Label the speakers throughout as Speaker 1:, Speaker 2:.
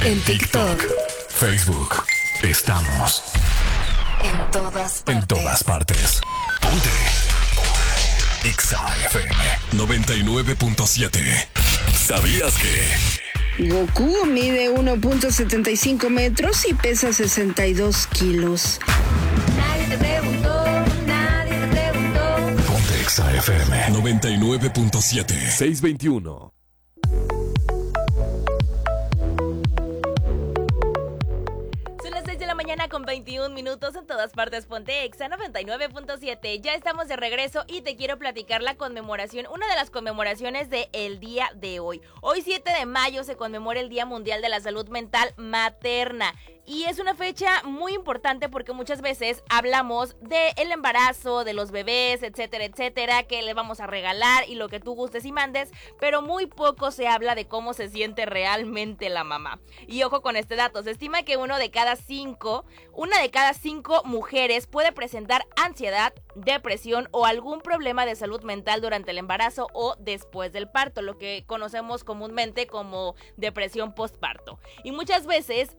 Speaker 1: En TikTok, Facebook, estamos en todas partes. Ponte Exa FM 99.7. ¿Sabías que
Speaker 2: Goku mide 1.75 metros y pesa 62 kilos?
Speaker 3: Nadie te preguntó, nadie te preguntó.
Speaker 1: Ponte Exa FM 99.7 621?
Speaker 3: Con 21 minutos en todas partes, ponte Exa 99.7. Ya estamos de regreso y te quiero platicar la conmemoración, una de las conmemoraciones del día de hoy. Hoy 7 de mayo se conmemora el Día Mundial de la Salud Mental Materna. Y es una fecha muy importante porque muchas veces hablamos del embarazo, de los bebés, etcétera, etcétera, que le vamos a regalar y lo que tú gustes y mandes, pero muy poco se habla de cómo se siente realmente la mamá. Y ojo con este dato, se estima que una de cada cinco mujeres puede presentar ansiedad, depresión o algún problema de salud mental durante el embarazo o después del parto, lo que conocemos comúnmente como depresión postparto. Y muchas veces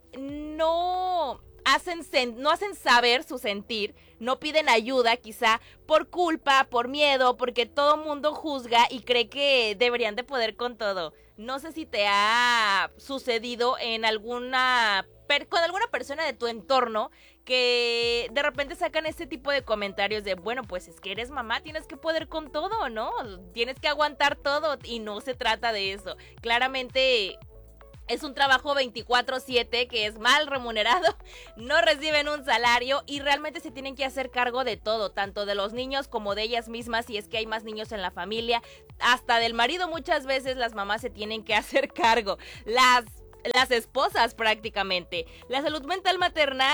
Speaker 3: no hacen saber su sentir, no piden ayuda quizá por culpa, por miedo, porque todo mundo juzga y cree que deberían de poder con todo. No sé si te ha sucedido con alguna persona de tu entorno que de repente sacan este tipo de comentarios de, bueno, pues es que eres mamá, tienes que poder con todo, ¿no? Tienes que aguantar todo y no se trata de eso. Claramente es un trabajo 24/7 que es mal remunerado, no reciben un salario y realmente se tienen que hacer cargo de todo, tanto de los niños como de ellas mismas, si es que hay más niños en la familia, hasta del marido. Muchas veces las mamás se tienen que hacer cargo, las esposas prácticamente. La salud mental materna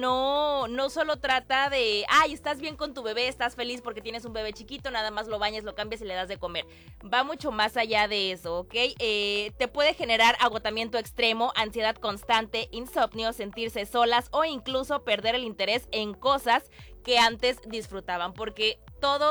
Speaker 3: no solo trata de, ay, estás bien con tu bebé, estás feliz porque tienes un bebé chiquito, nada más lo bañas, lo cambias y le das de comer. Va mucho más allá de eso, ¿ok? Te puede generar agotamiento extremo, ansiedad constante, insomnio, sentirse solas o incluso perder el interés en cosas que antes disfrutaban, porque todo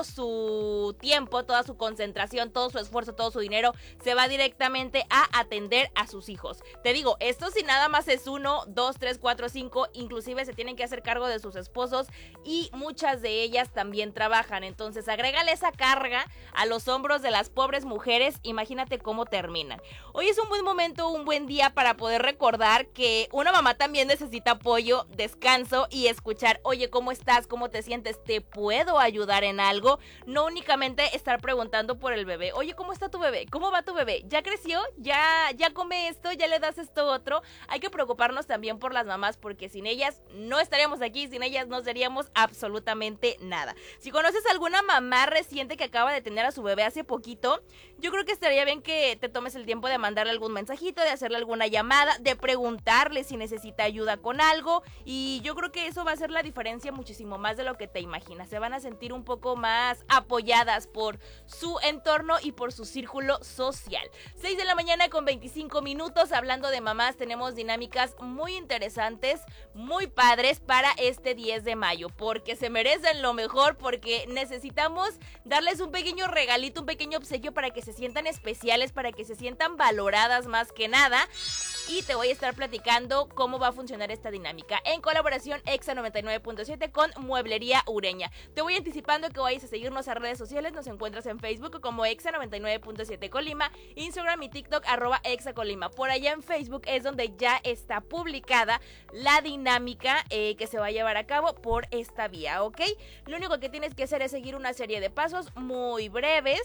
Speaker 3: su tiempo, toda su concentración, todo su esfuerzo, todo su dinero se va directamente a atender a sus hijos. Te digo, esto si nada más es 1, 2, 3, 4, 5, inclusive se tienen que hacer cargo de sus esposos y muchas de ellas también trabajan. Entonces agrégale esa carga a los hombros de las pobres mujeres, imagínate cómo terminan. Hoy es un buen momento, un buen día para poder recordar que una mamá también necesita apoyo, descanso y escuchar, oye, ¿cómo estás? ¿Cómo te sientes? ¿Te puedo ayudar en algo? No únicamente estar preguntando por el bebé. Oye, ¿cómo está tu bebé? ¿Cómo va tu bebé? ¿Ya creció? ¿Ya come esto? ¿Ya le das esto otro? Hay que preocuparnos también por las mamás porque sin ellas no estaríamos aquí, sin ellas no seríamos absolutamente nada. Si conoces alguna mamá reciente que acaba de tener a su bebé hace poquito, yo creo que estaría bien que te tomes el tiempo de mandarle algún mensajito, de hacerle alguna llamada, de preguntarle si necesita ayuda con algo, y yo creo que eso va a hacer la diferencia muchísimo más de lo que te imaginas. Se van a sentir un poco más apoyadas por su entorno y por su círculo social. 6 de la mañana con 25 minutos, hablando de mamás, tenemos dinámicas muy interesantes, muy padres para este 10 de mayo, porque se merecen lo mejor, porque necesitamos darles un pequeño regalito, un pequeño obsequio para que se sientan especiales, para que se sientan valoradas más que nada. Y te voy a estar platicando cómo va a funcionar esta dinámica en colaboración Exa 99.7 con Mueblería Ureña. Te voy anticipando que vayas a seguirnos a redes sociales. Nos encuentras en Facebook como Exa 99.7 Colima, Instagram y TikTok @Exa Colima. Por allá en Facebook es donde ya está publicada la dinámica que se va a llevar a cabo por esta vía, ¿ok? Lo único que tienes que hacer es seguir una serie de pasos muy breves,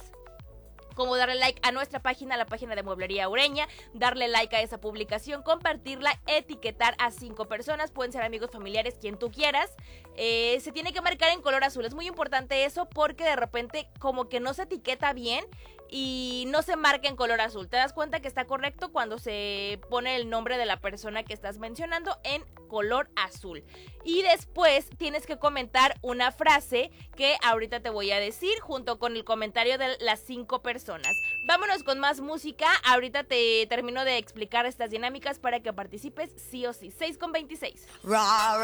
Speaker 3: como darle like a nuestra página, a la página de Mueblería Ureña, darle like a esa publicación, compartirla, etiquetar a 5 personas, pueden ser amigos, familiares, quien tú quieras. Se tiene que marcar en color azul, es muy importante eso porque de repente como que no se etiqueta bien y no se marca en color azul. Te das cuenta que está correcto cuando se pone el nombre de la persona que estás mencionando en color azul. Y después tienes que comentar una frase que ahorita te voy a decir junto con el comentario de las 5 personas. Vámonos con más música. Ahorita te termino de explicar estas dinámicas para que participes sí o sí. 6:26.